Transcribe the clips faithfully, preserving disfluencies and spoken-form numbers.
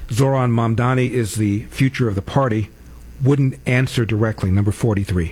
Zoran Mamdani is the future of the party, wouldn't answer directly. Number forty-three.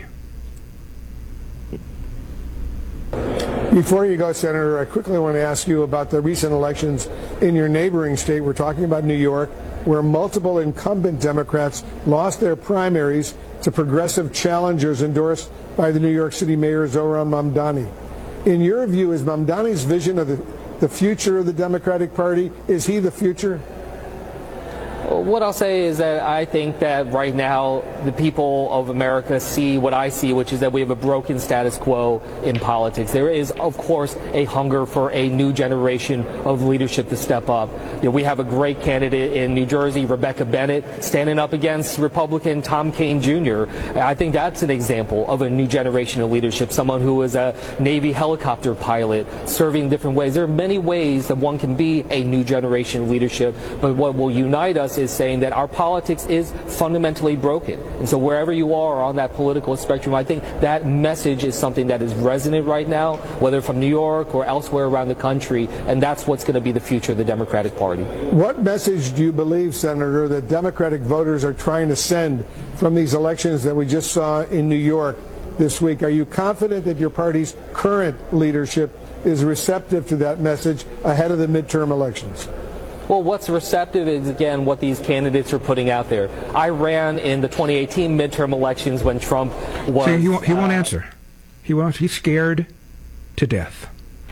Before you go, Senator, I quickly want to ask you about the recent elections in your neighboring state. We're talking about New York, where multiple incumbent Democrats lost their primaries to progressive challengers endorsed by the New York City Mayor Zoran Mamdani. In your view, is Mamdani's vision of the, the future of the Democratic Party, is he the future? What I'll say is that I think that right now the people of America see what I see, which is that we have a broken status quo in politics. There is, of course, a hunger for a new generation of leadership to step up. You know, we have a great candidate in New Jersey, Rebecca Bennett, standing up against Republican Tom Kean Junior I think that's an example of a new generation of leadership, someone who is a Navy helicopter pilot, serving different ways. There are many ways that one can be a new generation of leadership, but what will unite us is saying that our politics is fundamentally broken. And so wherever you are on that political spectrum, I think that message is something that is resonant right now, whether from New York or elsewhere around the country, and that's what's going to be the future of the Democratic Party. What message do you believe, Senator, that Democratic voters are trying to send from these elections that we just saw in New York this week? Are you confident that your party's current leadership is receptive to that message ahead of the midterm elections? Well, what's receptive is, again, what these candidates are putting out there. I ran in the twenty eighteen midterm elections when Trump was... See, he won't, he won't uh, answer. He won't. He's scared to death.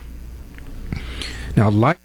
Now, like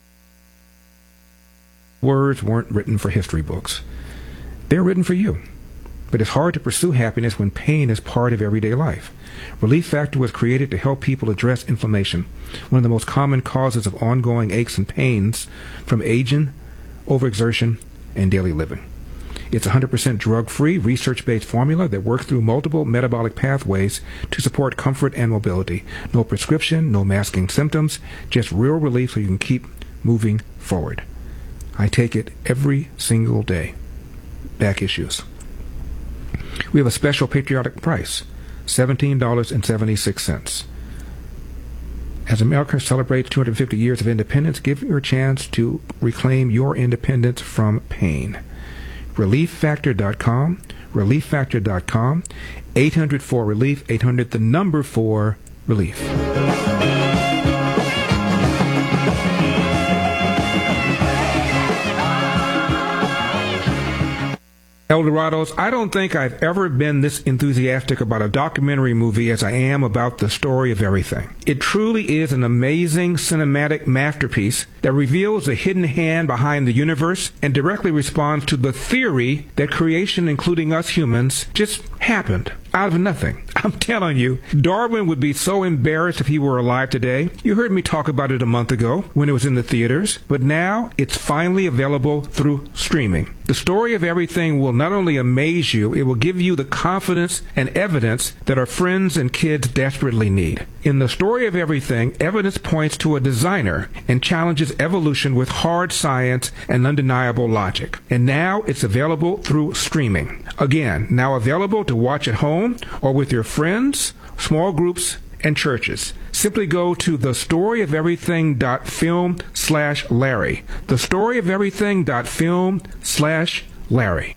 words weren't written for history books. They're written for you. But it's hard to pursue happiness when pain is part of everyday life. Relief Factor was created to help people address inflammation, one of the most common causes of ongoing aches and pains from aging, overexertion, and daily living. It's a one hundred percent drug-free, research-based formula that works through multiple metabolic pathways to support comfort and mobility. No prescription, no masking symptoms, just real relief so you can keep moving forward. I take it every single day. Back issues. We have a special patriotic price, seventeen dollars and seventy-six cents. As America celebrates two hundred fifty years of independence, give your chance to reclaim your independence from pain. relief factor dot com, relief factor dot com, eight hundred four relief, eight hundred the number four relief. Eldorados, I don't think I've ever been this enthusiastic about a documentary movie as I am about The Story of Everything. It truly is an amazing cinematic masterpiece that reveals the hidden hand behind the universe and directly responds to the theory that creation, including us humans, just happened out of nothing. I'm telling you, Darwin would be so embarrassed if he were alive today. You heard me talk about it a month ago when it was in the theaters, but now it's finally available through streaming. The Story of Everything will not only amaze you, it will give you the confidence and evidence that our friends and kids desperately need. In The Story of Everything, evidence points to a designer and challenges evolution with hard science and undeniable logic. And now it's available through streaming. Again, now available to watch at home or with your friends, small groups, and churches. Simply go to thestoryoferything.film slash Larry. Thestoryoferything.film slash Larry.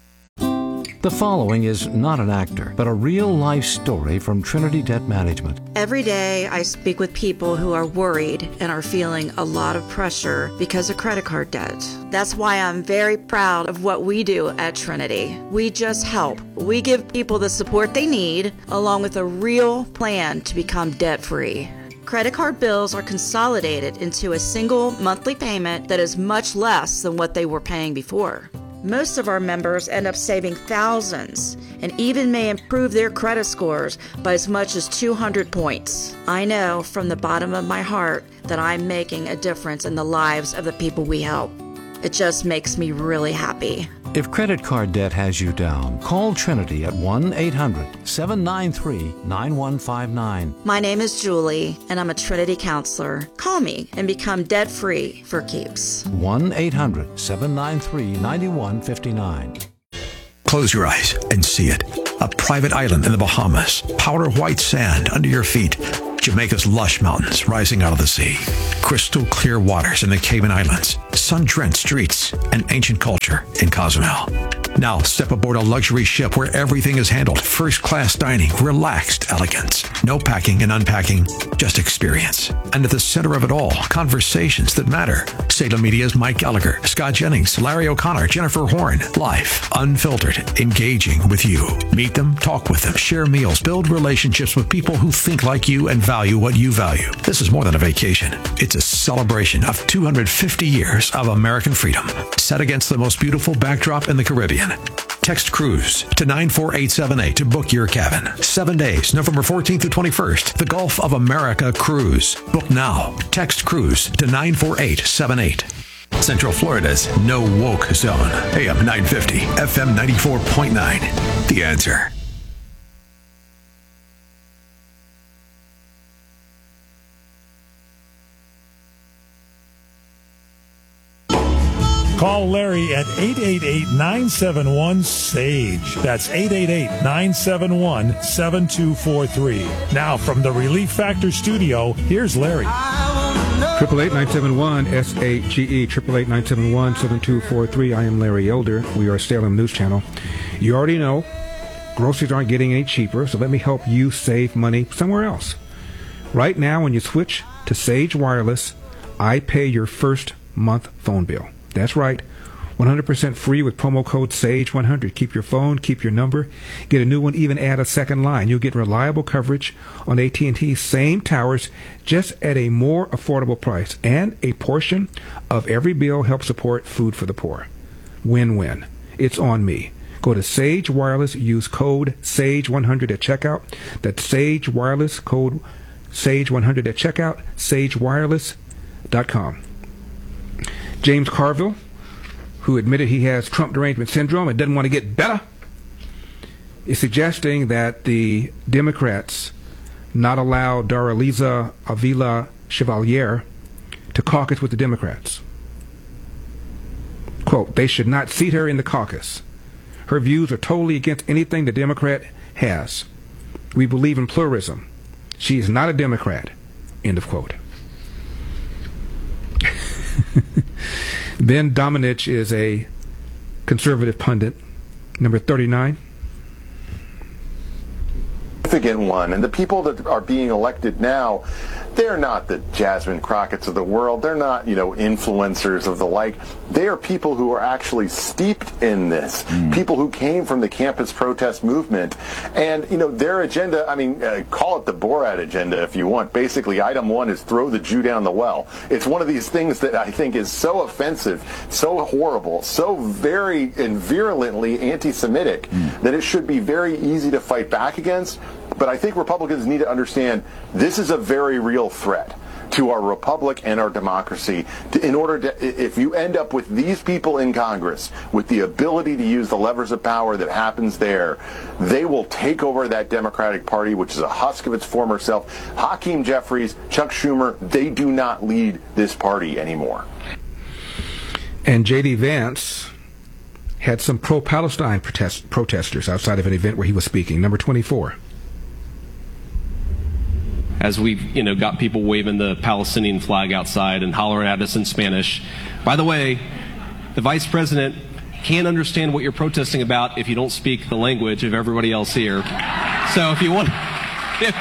The following is not an actor, but a real-life story from Trinity Debt Management. Every day I speak with people who are worried and are feeling a lot of pressure because of credit card debt. That's why I'm very proud of what we do at Trinity. We just help. We give people the support they need, along with a real plan to become debt-free. Credit card bills are consolidated into a single monthly payment that is much less than what they were paying before. Most of our members end up saving thousands and even may improve their credit scores by as much as two hundred points. I know from the bottom of my heart that I'm making a difference in the lives of the people we help. It just makes me really happy. If credit card debt has you down, call Trinity at one eight hundred seven nine three nine one five nine. My name is Julie, and I'm a Trinity counselor. Call me and become debt-free for keeps. one eight hundred seven nine three nine one five nine. Close your eyes and see it. A private island in the Bahamas. Powder white sand under your feet. Jamaica's lush mountains rising out of the sea, crystal clear waters in the Cayman Islands, sun-drenched streets, and ancient culture in Cozumel. Now step aboard a luxury ship where everything is handled first-class dining, relaxed elegance. No packing and unpacking, just experience. And at the center of it all, conversations that matter. Salem Media's Mike Gallagher, Scott Jennings, Larry O'Connor, Jennifer Horn. Life, unfiltered, engaging with you. Meet them, talk with them, share meals, build relationships with people who think like you and value what you value. This is more than a vacation. It's a celebration of two hundred fifty years of American freedom, set against the most beautiful backdrop in the Caribbean. Text cruise to nine four eight seven eight to book your cabin. Seven days, November fourteenth to twenty-first. The Gulf of America Cruise. Book now. Text cruise to nine four eight seven eight. Central Florida's no woke zone. A M nine fifty, F M ninety-four point nine. The Answer. Call Larry at eight eight eight, nine seven one, S A G E. That's eight eight eight, nine seven one, seven two four three. Now from the Relief Factor studio, here's Larry. Triple eight nine seven one S A G E. Triple eight nine seven one seven two four three. I am Larry Elder. We are Salem News Channel. You already know groceries aren't getting any cheaper, so let me help you save money somewhere else. Right now, when you switch to Sage Wireless, I pay your first month phone bill. That's right, one hundred percent free with promo code SAGE one hundred. Keep your phone, keep your number, get a new one, even add a second line. You'll get reliable coverage on A T and T's same towers, just at a more affordable price. And a portion of every bill helps support food for the poor. Win-win. It's on me. Go to Sage Wireless, use code SAGE one hundred at checkout. That's Sage Wireless, code SAGE one hundred at checkout, sage wireless dot com. James Carville, who admitted he has Trump derangement syndrome and doesn't want to get better, is suggesting that the Democrats not allow Daraliza Avila Chevalier to caucus with the Democrats. Quote, they should not seat her in the caucus. Her views are totally against anything the Democrat has. We believe in pluralism. She is not a Democrat. End of quote. Ben Domenech is a conservative pundit, number thirty-nine. Significant one, and the people that are being elected now, they're not the Jasmine Crockett's of the world. They're not, you know, influencers of the like. They are people who are actually steeped in this. Mm. People who came from the campus protest movement. And, you know, their agenda, I mean, uh, call it the Borat agenda if you want. Basically, item one is throw the Jew down the well. It's one of these things that I think is so offensive, so horrible, so very and virulently anti-Semitic mm. that it should be very easy to fight back against. But I think Republicans need to understand this is a very real threat to our republic and our democracy. To, in order to, if you end up with these people in Congress with the ability to use the levers of power that happens there, they will take over that Democratic Party, which is a husk of its former self. Hakeem Jeffries, Chuck Schumer, they do not lead this party anymore. And J D Vance had some pro-Palestine protest, protesters outside of an event where he was speaking. Number twenty-four. As we've, you know, got people waving the Palestinian flag outside and hollering at us in Spanish. By the way, the vice president can't understand what you're protesting about if you don't speak the language of everybody else here. So if you want... If,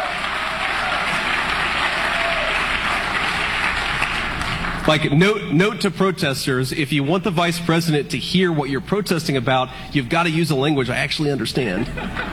Like, note, note to protesters, if you want the vice president to hear what you're protesting about, you've got to use a language I actually understand.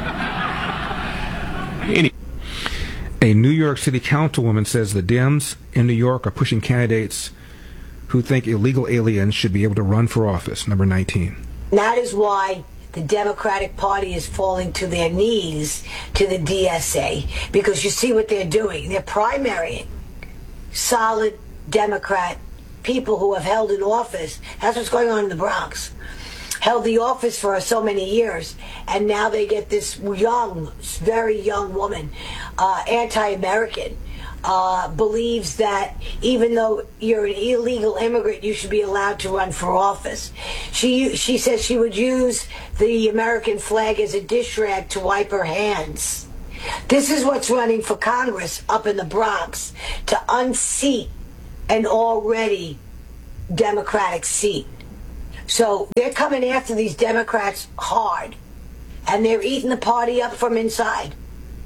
Anyway. A New York City councilwoman says the Dems in New York are pushing candidates who think illegal aliens should be able to run for office. Number nineteen. That is why the Democratic Party is falling to their knees to the D S A, because you see what they're doing. They're primarying solid Democrat people who have held an office. That's what's going on in the Bronx. Held the office for so many years, and now they get this young, very young woman, uh, anti-American, uh, believes that even though you're an illegal immigrant, you should be allowed to run for office. She she says she would use the American flag as a dish rag to wipe her hands. This is what's running for Congress up in the Bronx, to unseat an already Democratic seat. So they're coming after these Democrats hard, and they're eating the party up from inside.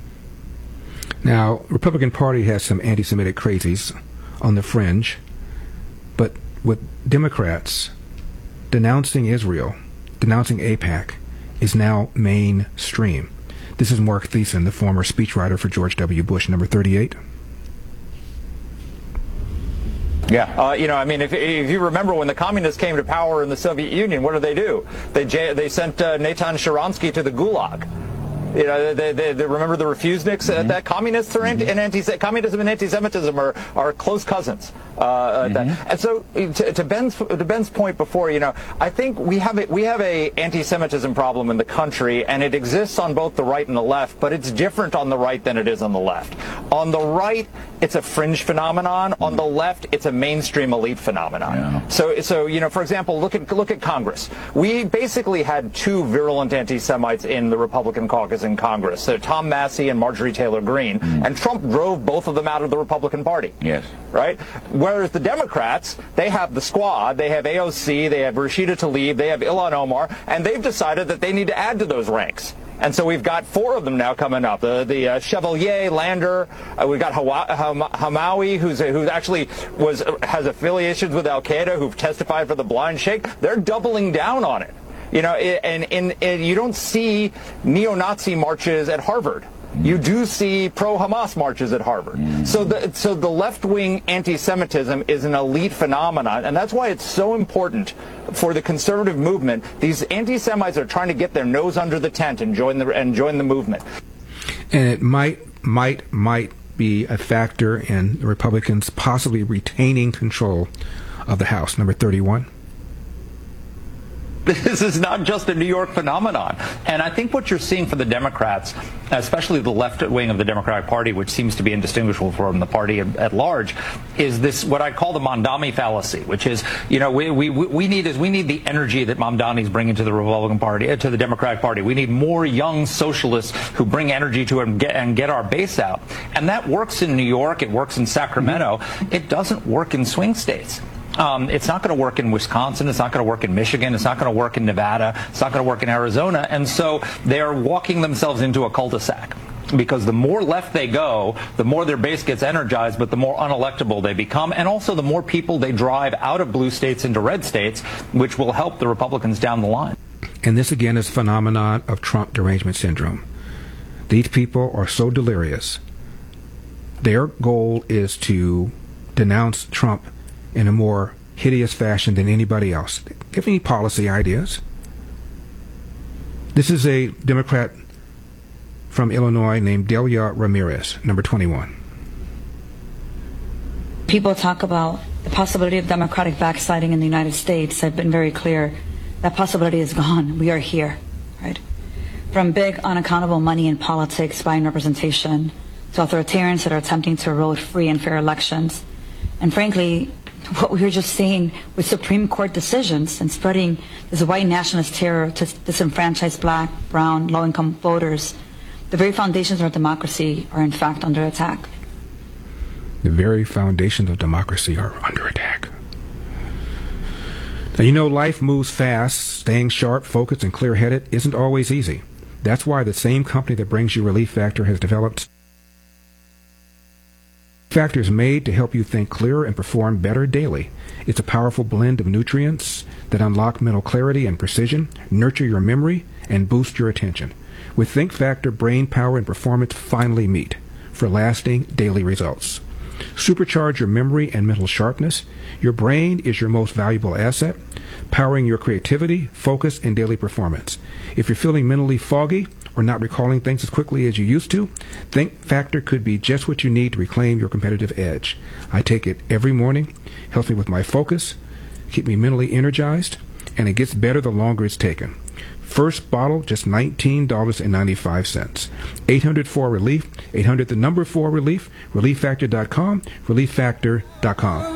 Now, Republican Party has some anti-Semitic crazies on the fringe, but with Democrats, denouncing Israel, denouncing AIPAC is now mainstream. This is Mark Thiessen, the former speechwriter for George W. Bush, number thirty-eight. Yeah, uh, you know, I mean, if, if you remember when the communists came to power in the Soviet Union, what did they do? They they sent uh, Natan Sharansky to the Gulag. You know, they, they, they remember the refuseniks. Mm-hmm. uh, that communists are anti, and anti communism and anti-Semitism are, are close cousins. Uh, mm-hmm. that, and so, to, to Ben's to Ben's point before, you know, I think we have a, we have a anti-Semitism problem in the country, and it exists on both the right and the left, but it's different on the right than it is on the left. On the right, it's a fringe phenomenon. On the left, it's a mainstream elite phenomenon. Yeah. So, so you know, for example, look at look at Congress. We basically had two virulent anti-Semites in the Republican caucus in Congress, so Tom Massey and Marjorie Taylor Greene, mm. and Trump drove both of them out of the Republican Party. Yes. Right? Whereas the Democrats, they have the squad, they have A O C, they have Rashida Tlaib, they have Ilhan Omar, and they've decided that they need to add to those ranks. And so we've got four of them now coming up. The, the uh, Chevalier, Lander, uh, we've got Hawa- Ham- Hamawi, who's who actually was has affiliations with Al Qaeda, who've testified for the Blind Sheikh. They're doubling down on it. You know, and, and, and you don't see neo-Nazi marches at Harvard. You do see pro-Hamas marches at Harvard. Mm. So the so the left-wing anti-Semitism is an elite phenomenon, and that's why it's so important for the conservative movement. These anti-Semites are trying to get their nose under the tent and join the and join the movement. And it might might might be a factor in the Republicans possibly retaining control of the House. Number thirty-one. This is not just a New York phenomenon. And I think what you're seeing for the Democrats, especially the left wing of the Democratic Party, which seems to be indistinguishable from the party at large, is this what I call the Mamdani fallacy, which is, you know, we we, we need is we need the energy that Mamdani is bringing to the Republican Party, to the Democratic Party. We need more young socialists who bring energy to it and get, and get our base out. And that works in New York. It works in Sacramento. It doesn't work in swing states. Um, it's not going to work in Wisconsin. It's not going to work in Michigan. It's not going to work in Nevada. It's not going to work in Arizona. And so they are walking themselves into a cul-de-sac, because the more left they go, the more their base gets energized, but the more unelectable they become. And also the more people they drive out of blue states into red states, which will help the Republicans down the line. And this, again, is a phenomenon of Trump derangement syndrome. These people are so delirious. Their goal is to denounce Trump in a more hideous fashion than anybody else. Give any policy ideas. This is a Democrat from Illinois named Delia Ramirez, number twenty-one. People talk about the possibility of Democratic backsliding in the United States. I've been very clear. That possibility is gone. We are here, right? From big, unaccountable money in politics, buying representation, to authoritarians that are attempting to erode free and fair elections. And frankly, what we were just seeing with Supreme Court decisions and spreading this white nationalist terror to disenfranchise black, brown, low-income voters, the very foundations of our democracy are in fact under attack. The very foundations of democracy are under attack. Now, you know, life moves fast. Staying sharp, focused, and clear-headed isn't always easy. That's why the same company that brings you Relief Factor has developed Factor is made to help you think clearer and perform better daily. It's a powerful blend of nutrients that unlock mental clarity and precision, nurture your memory, and boost your attention. With Think Factor, brain power and performance finally meet for lasting daily results. Supercharge your memory and mental sharpness. Your brain is your most valuable asset, powering your creativity, focus, and daily performance. If you're feeling mentally foggy or not recalling things as quickly as you used to, Think Factor could be just what you need to reclaim your competitive edge. I take it every morning, helps me with my focus, keep me mentally energized, and it gets better the longer it's taken. First bottle, just nineteen dollars and ninety-five cents. eight hundred four relief, eight hundred the number four relief, relief factor dot com, relief factor dot com.